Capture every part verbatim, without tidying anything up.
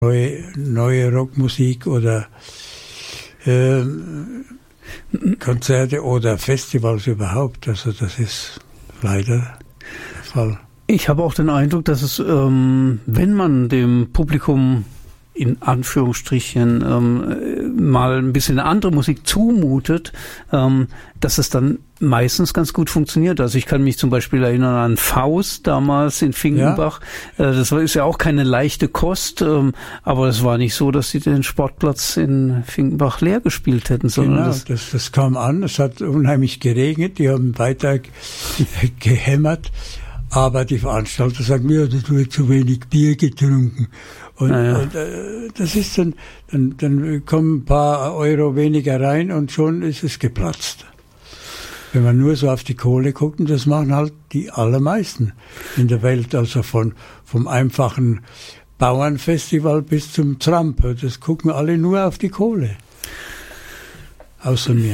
neue, neue Rockmusik oder äh, Konzerte oder Festivals überhaupt. Also das ist leider der Fall. Ich habe auch den Eindruck, dass es, ähm, wenn man dem Publikum in Anführungsstrichen ähm, mal ein bisschen andere Musik zumutet, ähm, dass es dann meistens ganz gut funktioniert. Also ich kann mich zum Beispiel erinnern an Faust damals in Finkenbach. Ja. Äh, das war, ist ja auch keine leichte Kost, ähm, aber es war nicht so, dass sie den Sportplatz in Finkenbach leer gespielt hätten. Sondern genau, das, das, das kam an. Es hat unheimlich geregnet. Die haben weiter gehämmert. Aber die Veranstalter sagen, ja, da wird zu wenig Bier getrunken. Und, ja. und äh, das ist dann, dann, dann kommen ein paar Euro weniger rein und schon ist es geplatzt. Wenn man nur so auf die Kohle guckt, und das machen halt die allermeisten in der Welt, also von, vom einfachen Bauernfestival bis zum Trump, das gucken alle nur auf die Kohle. Außer mir.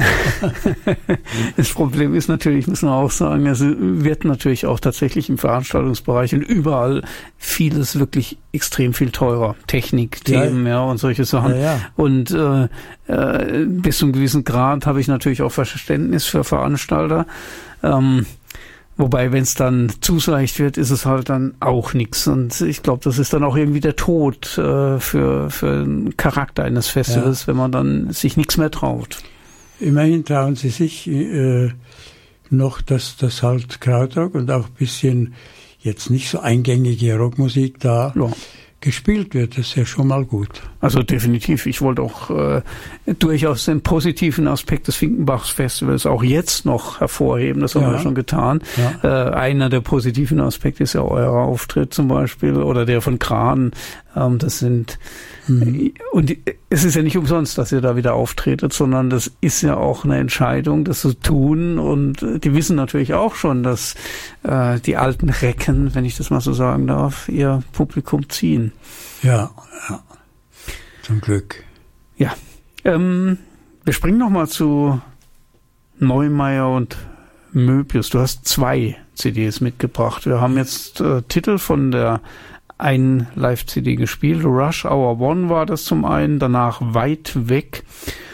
Das Problem ist natürlich, müssen wir auch sagen, es wird natürlich auch tatsächlich im Veranstaltungsbereich und überall vieles wirklich extrem viel teurer. Technik, Themen, ja, ja und solche Sachen. Ja, ja. Und äh, äh, bis zu einem gewissen Grad habe ich natürlich auch Verständnis für Veranstalter. Ähm, Wobei, wenn es dann zu leicht wird, ist es halt dann auch nichts. Und ich glaube, das ist dann auch irgendwie der Tod äh, für, für den Charakter eines Festivals, ja. wenn man dann sich nichts mehr traut. Immerhin trauen sie sich äh, noch, dass das halt Krautrock und auch ein bisschen jetzt nicht so eingängige Rockmusik da ja. gespielt wird. Das ist ja schon mal gut. Also definitiv. Ich wollte auch äh, durchaus den positiven Aspekt des Finkenbachs Festivals auch jetzt noch hervorheben. Das haben ja. wir schon getan. Ja. Äh, einer der positiven Aspekte ist ja euer Auftritt zum Beispiel oder der von Kran. Ähm, das sind mhm. und es ist ja nicht umsonst, dass ihr da wieder auftretet, sondern das ist ja auch eine Entscheidung, das zu tun. Und die wissen natürlich auch schon, dass äh, die alten Recken, wenn ich das mal so sagen darf, ihr Publikum ziehen. Ja, ja. Zum Glück. Ja. Ähm, wir springen nochmal zu Neumeier und Möbius. Du hast zwei C Ds mitgebracht. Wir haben jetzt äh, Titel von der einen Live-C D gespielt. Rush Hour One war das zum einen, danach Weit weg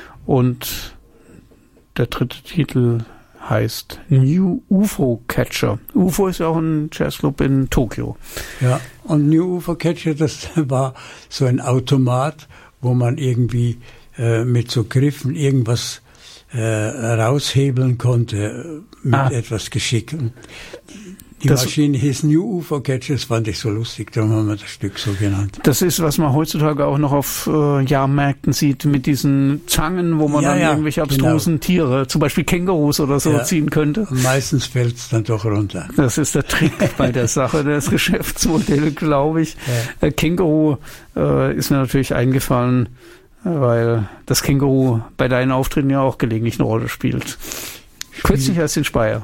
und der dritte Titel heißt New U F O Catcher. U F O ist ja auch ein Jazzclub in Tokio. Ja, und New U F O Catcher, das war so ein Automat, wo man irgendwie äh, mit so Griffen irgendwas äh, raushebeln konnte mit ah. etwas Geschick. Und die das, Maschine hieß New U F O Catcher, das fand ich so lustig, darum haben wir das Stück so genannt. Das ist, was man heutzutage auch noch auf äh, Jahrmärkten sieht, mit diesen Zangen, wo man ja, dann ja, irgendwelche abstrusen genau. Tiere, zum Beispiel Kängurus oder so, ja, ziehen könnte. Meistens fällt es dann doch runter. Das ist der Trick bei der Sache, das Geschäftsmodell, glaube ich. Ja. Äh, Känguru äh, ist mir natürlich eingefallen, weil das Känguru bei deinen Auftritten ja auch gelegentlich eine Rolle spielt. Kürzlich erst in Speyer.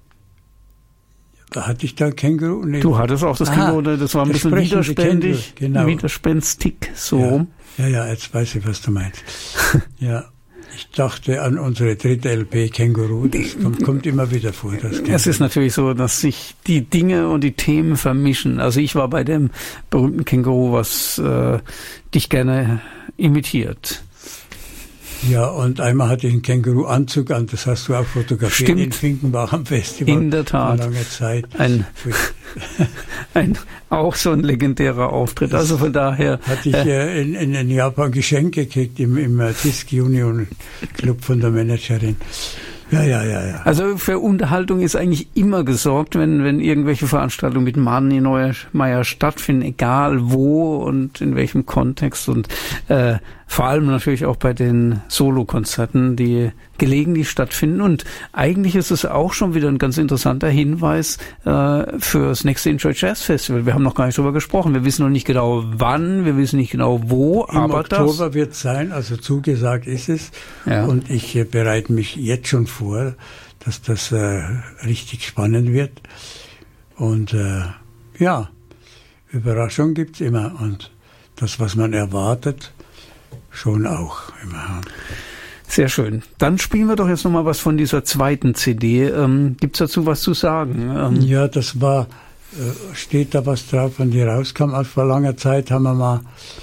Hatte ich da Känguru? Nee. Du hattest auch das ah, Känguru, das war ein bisschen widerständig, genau. widerspenstig, so ja. rum. Ja, ja, jetzt weiß ich, was du meinst. Ja, ich dachte an unsere dritte L P Känguru, das kommt, kommt immer wieder vor. Das es ist natürlich so, dass sich die Dinge und die Themen vermischen. Also ich war bei dem berühmten Känguru, was äh, dich gerne imitiert. Ja, und einmal hatte ich einen Känguru-Anzug an, das hast du auch fotografiert. Stimmt. In Finkenbach am Festival. In der Tat. Vor langer Zeit. Ein, ein, auch so ein legendärer Auftritt. Also von daher. Hatte ich äh, in, in, in Japan Geschenk gekriegt im, im Disc Union Club von der Managerin. Ja, ja, ja, ja. Also für Unterhaltung ist eigentlich immer gesorgt, wenn, wenn irgendwelche Veranstaltungen mit Mani Neumeier stattfinden, egal wo und in welchem Kontext und äh, vor allem natürlich auch bei den Solokonzerten, die gelegentlich stattfinden. Und eigentlich ist es auch schon wieder ein ganz interessanter Hinweis äh, für das nächste Enjoy Jazz Festival. Wir haben noch gar nicht drüber gesprochen. Wir wissen noch nicht genau wann, wir wissen nicht genau wo, Im aber das... Im Oktober wird es sein, also zugesagt ist es. Ja. Und ich äh, bereite mich jetzt schon vor, dass das äh, richtig spannend wird. Und äh, ja, Überraschung gibt's immer. Und das, was man erwartet, schon auch immer. Sehr schön. Dann spielen wir doch jetzt nochmal was von dieser zweiten C D. Ähm, gibt's dazu was zu sagen? Ähm, ja, das war steht da was drauf, wenn die rauskam. Also vor langer Zeit haben wir mal